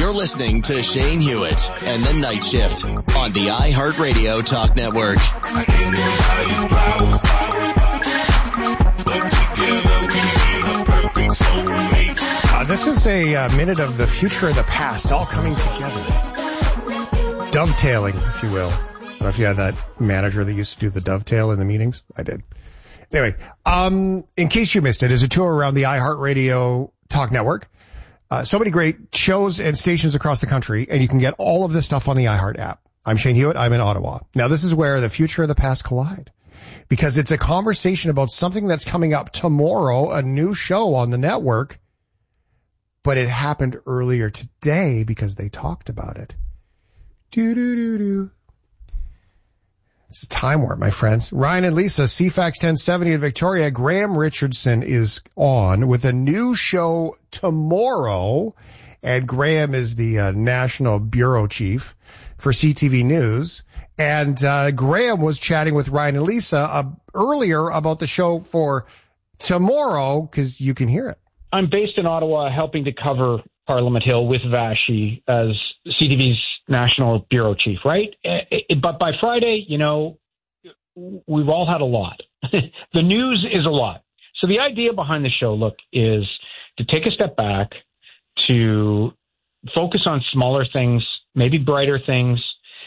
You're listening to Shane Hewitt and the Night Shift on the iHeartRadio Talk Network. This is a minute of the future and the past all coming together. Dovetailing, if you will. I don't know if you had that manager that used to do the dovetail in the meetings. I did. Anyway, in case you missed it, is a tour around the iHeartRadio Talk Network. So many great shows and stations across the country, and you can get all of this stuff on the iHeart app. I'm Shane Hewitt. I'm in Ottawa. Now, this is where the future and the past collide, because it's a conversation about something that's coming up tomorrow, a new show on the network, but it happened earlier today because they talked about it. It's a time warp, my friends. Ryan and Lisa, CFAX 1070 in Victoria. Graham Richardson is on with a new show tomorrow. And Graham is the national bureau chief for CTV News. And Graham was chatting with Ryan and Lisa earlier about the show for tomorrow, because you can hear it. I'm based in Ottawa, helping to cover Parliament Hill with Vashi as CTV's national bureau chief, right? But by Friday, you know, we've all had a lot. The news is a lot. So the idea behind the show, look, is to take a step back, to focus on smaller things, maybe brighter things.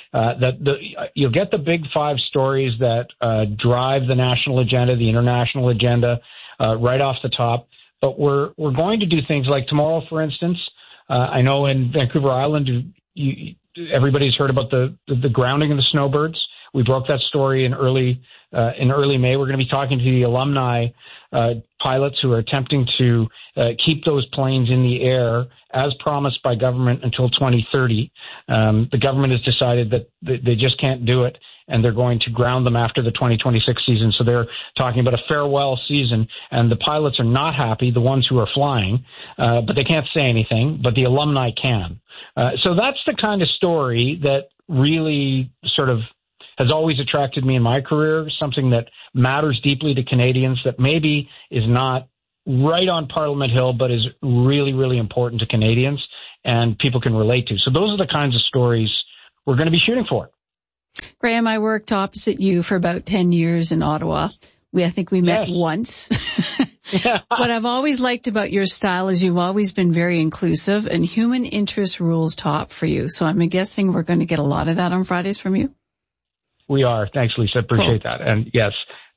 You'll get the big five stories that drive the national agenda, the international agenda, right off the top. But we're going to do things like tomorrow, for instance. I know in Vancouver Island, everybody's heard about the grounding of the snowbirds. We broke that story in early May. We're going to be talking to the alumni pilots who are attempting to keep those planes in the air as promised by government until 2030. The government has decided that they just can't do it, and they're going to ground them after the 2026 season. So they're talking about a farewell season, and the pilots are not happy, the ones who are flying, but they can't say anything, but the alumni can. So that's the kind of story that really sort of has always attracted me in my career, something that matters deeply to Canadians, that maybe is not right on Parliament Hill, but is really, really important to Canadians and people can relate to. So those are the kinds of stories we're going to be shooting for. Graham, I worked opposite you for about 10 years in Ottawa. I think we met once. What I've always liked about your style is you've always been very inclusive, and human interest rules top for you. So I'm guessing we're going to get a lot of that on Fridays from you. We are. Thanks, Lisa. Appreciate that. And yes,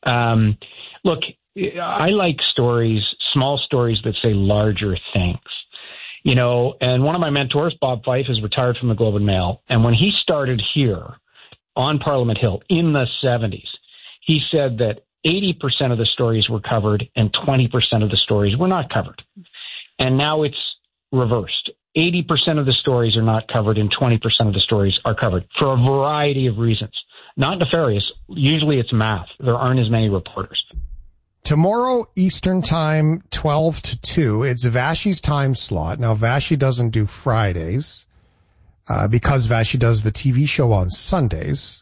look, I like stories, small stories that say larger things. You know, and one of my mentors, Bob Fife, is retired from the Globe and Mail. And when he started here on Parliament Hill in the 70s, he said that 80% of the stories were covered and 20% of the stories were not covered. And now it's reversed. 80% of the stories are not covered and 20% of the stories are covered for a variety of reasons. Not nefarious. Usually it's math. There aren't as many reporters. Tomorrow, Eastern Time, 12 to 2. It's Vashi's time slot. Now, Vashi doesn't do Fridays because Vashi does the TV show on Sundays.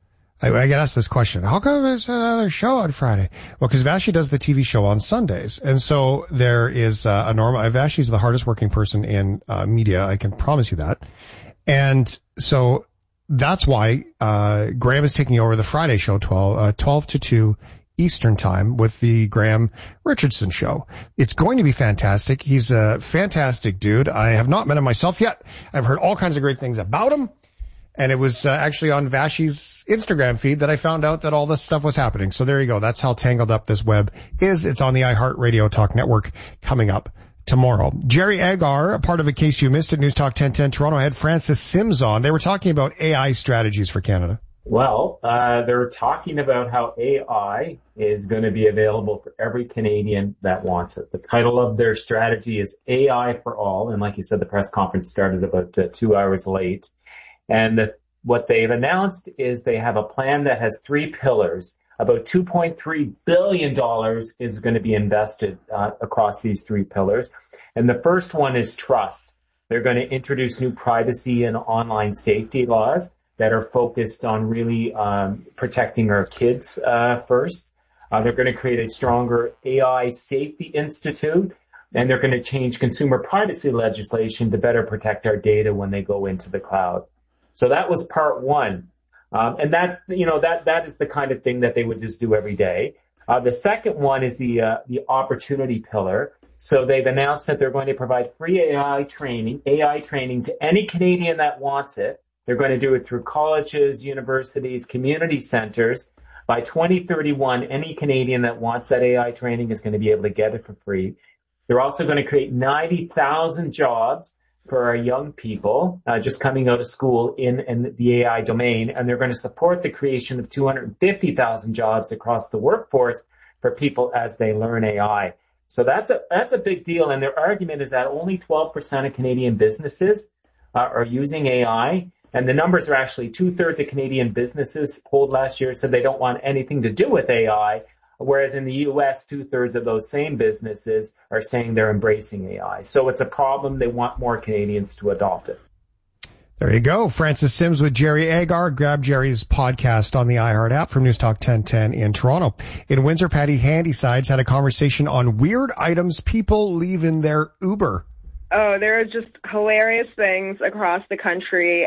I get asked this question. How come there's another show on Friday? Well, because Vashi does the TV show on Sundays. And so there is a normal... Vashi's the hardest working person in media. I can promise you that. And so that's why Graham is taking over the Friday show, 12 to 2 Eastern Time, with the Graham Richardson show. It's going to be fantastic. He's a fantastic dude. I have not met him myself yet. I've heard all kinds of great things about him. And it was actually on Vashi's Instagram feed that I found out that all this stuff was happening. So there you go. That's how tangled up this web is. It's on the iHeartRadio Talk Network coming up tomorrow. Jerry Agar, a part of In Case You Missed It, News Talk 1010 Toronto, had Francis Sims on. They were talking about AI strategies for Canada. Well, they're talking about how AI is going to be available for every Canadian that wants it. The title of their strategy is AI for All. And like you said, the press conference started about 2 hours late. And what they've announced is they have a plan that has 3 pillars. About $2.3 billion is going to be invested across these 3 pillars. And the first one is trust. They're going to introduce new privacy and online safety laws that are focused on really protecting our kids first. They're going to create a stronger AI Safety Institute and they're going to change consumer privacy legislation to better protect our data when they go into the cloud. So that was part one. And that is the kind of thing that they would just do every day. The second one is the opportunity pillar. So they've announced that they're going to provide free AI training to any Canadian that wants it. They're going to do it through colleges, universities, community centers. By 2031, any Canadian that wants that AI training is going to be able to get it for free. They're also going to create 90,000 jobs for our young people just coming out of school in the AI domain, and they're going to support the creation of 250,000 jobs across the workforce for people as they learn AI. So that's a big deal, and their argument is that only 12% of Canadian businesses are using AI, and the numbers are actually 2/3 of Canadian businesses polled last year said they don't want anything to do with AI, whereas in the U.S., 2/3 of those same businesses are saying they're embracing AI. So it's a problem. They want more Canadians to adopt it. There you go. Francis Sims with Jerry Agar. Grab Jerry's podcast on the iHeart app from News Talk 1010 in Toronto. In Windsor, Patty Handysides had a conversation on weird items people leave in their Uber. Oh, there are just hilarious things across the country.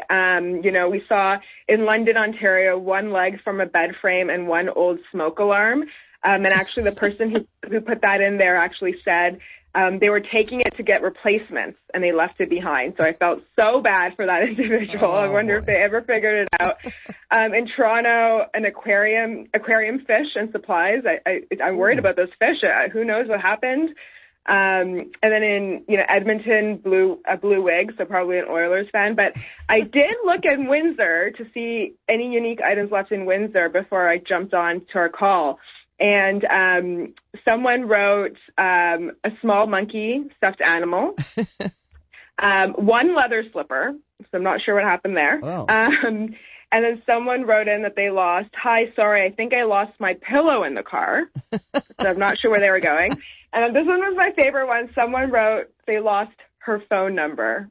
We saw in London, Ontario, one leg from a bed frame and one old smoke alarm. And actually the person who put that in there actually said they were taking it to get replacements and they left it behind. So I felt so bad for that individual. I wonder if they ever figured it out. In Toronto, an aquarium fish and supplies. I'm worried about those fish. Who knows what happened? And then in, Edmonton, a blue wig, so probably an Oilers fan. But I did look in Windsor to see any unique items left in Windsor before I jumped on to our call. And someone wrote a small monkey stuffed animal, one leather slipper, so I'm not sure what happened there. Wow. And then someone wrote in that they lost, "Hi, sorry, I think I lost my pillow in the car." So I'm not sure where they were going. And then this one was my favorite one. Someone wrote they lost her phone number.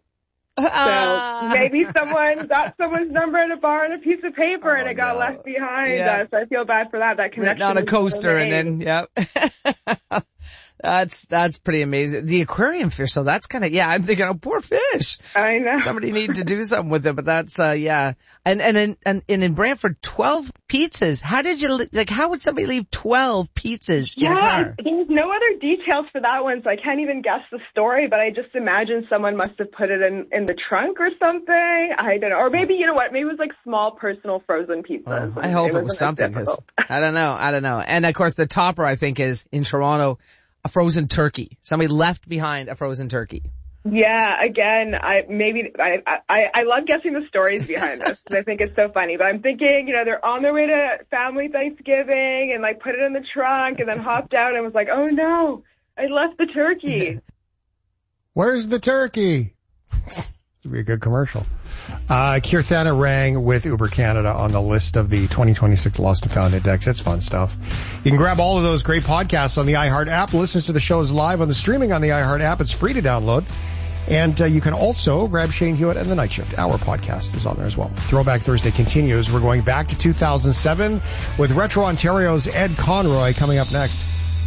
So maybe someone got someone's number at a bar on a piece of paper and it got left behind. Yeah. So I feel bad for that connection. Written on a coaster and then, yep. That's pretty amazing. The aquarium fish, so that's kind of, I'm thinking, oh, poor fish. I know. Somebody need to do something with it, but that's, And in Brantford, 12 pizzas. How would somebody leave 12 pizzas in a car? There's no other details for that one, so I can't even guess the story, but I just imagine someone must have put it in the trunk or something. I don't know. Or maybe, maybe it was like small personal frozen pizzas. I hope it was something, because I don't know. And of course, the topper, I think, is in Toronto, a frozen turkey. Somebody left behind a frozen turkey. Yeah, again, I love guessing the stories behind this because I think it's so funny. But I'm thinking, they're on their way to family Thanksgiving and put it in the trunk and then hopped out and was like, oh no, I left the turkey. Where's the turkey? This would be a good commercial. Kirthana rang with Uber Canada on the list of the 2026 Lost and Found Index. It's fun stuff. You can grab all of those great podcasts on the iHeart app. Listen to the shows live on the streaming on the iHeart app. It's free to download. And you can also grab Shane Hewitt and The Night Shift. Our podcast is on there as well. Throwback Thursday continues. We're going back to 2007 with Retro Ontario's Ed Conroy coming up next.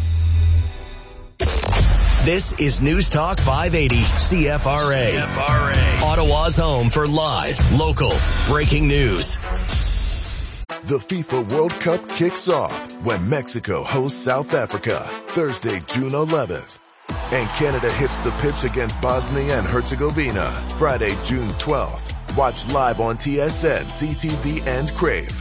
This is News Talk 580 CFRA. Ottawa's home for live, local, breaking news. The FIFA World Cup kicks off when Mexico hosts South Africa Thursday, June 11th. And Canada hits the pitch against Bosnia and Herzegovina Friday, June 12th. Watch live on TSN, CTV, and Crave.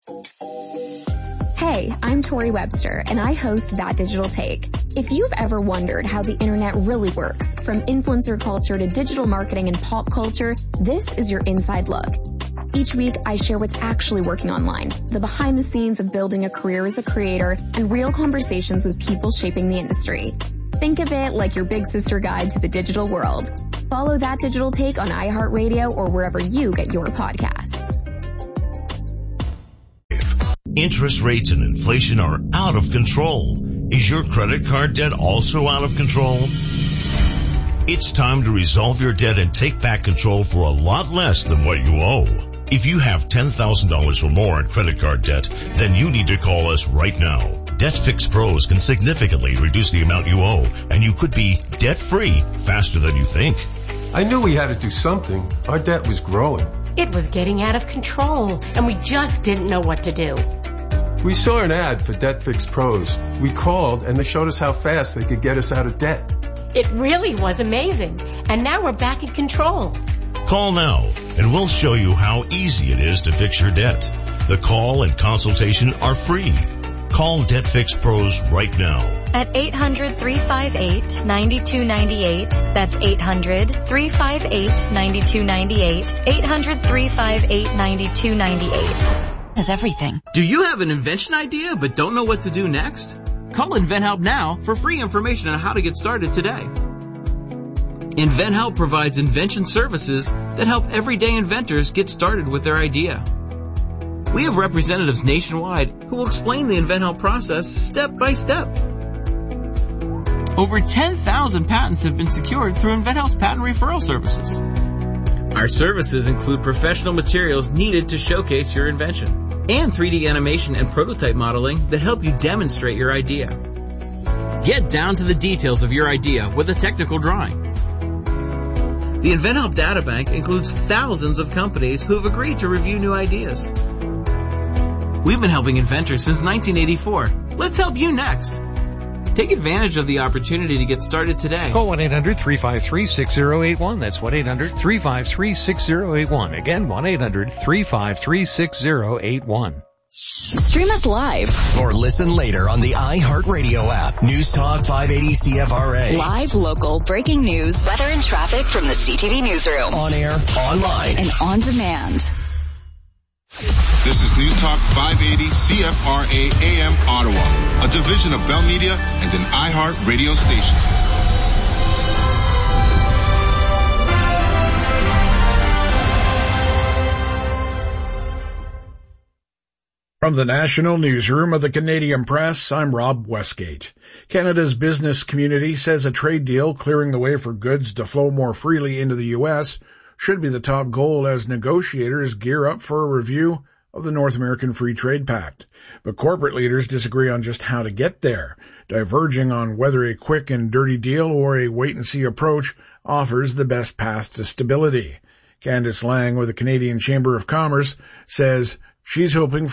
Hey, I'm Tori Webster, and I host That Digital Take. If you've ever wondered how the internet really works, from influencer culture to digital marketing and pop culture, this is your inside look. Each week, I share what's actually working online, the behind the scenes of building a career as a creator, and real conversations with people shaping the industry. Think of it like your big sister guide to the digital world. Follow That Digital Take on iHeartRadio or wherever you get your podcasts. Interest rates and inflation are out of control. Is your credit card debt also out of control? It's time to resolve your debt and take back control for a lot less than what you owe. If you have $10,000 or more in credit card debt, then you need to call us right now. Debt Fix Pros can significantly reduce the amount you owe, and you could be debt-free faster than you think. I knew we had to do something. Our debt was growing. It was getting out of control, and we just didn't know what to do. We saw an ad for Debt Fix Pros. We called, and they showed us how fast they could get us out of debt. It really was amazing, and now we're back in control. Call now, and we'll show you how easy it is to fix your debt. The call and consultation are free. Call Debt Fix Pros right now. At 800-358-9298. That's 800-358-9298. 800-358-9298. Is everything. Do you have an invention idea but don't know what to do next? Call InventHelp now for free information on how to get started today. InventHelp provides invention services that help everyday inventors get started with their idea. We have representatives nationwide who will explain the InventHelp process step by step. Over 10,000 patents have been secured through InventHelp's patent referral services. Our services include professional materials needed to showcase your invention and 3D animation and prototype modeling that help you demonstrate your idea. Get down to the details of your idea with a technical drawing. The InventHelp Databank includes thousands of companies who have agreed to review new ideas. We've been helping inventors since 1984. Let's help you next. Take advantage of the opportunity to get started today. Call 1-800-353-6081. That's 1-800-353-6081. Again, 1-800-353-6081. Stream us live or listen later on the iHeartRadio app. News Talk 580 CFRA. Live, local, breaking news, weather and traffic from the CTV newsroom. On air, online, and on demand. This is News Talk 580 CFRA AM Ottawa, a division of Bell Media and an iHeart radio station. From the National Newsroom of the Canadian Press, I'm Rob Westgate. Canada's business community says a trade deal clearing the way for goods to flow more freely into the U.S. should be the top goal as negotiators gear up for a review of the North American Free Trade Pact. But corporate leaders disagree on just how to get there, diverging on whether a quick and dirty deal or a wait-and-see approach offers the best path to stability. Candice Lang with the Canadian Chamber of Commerce says she's hoping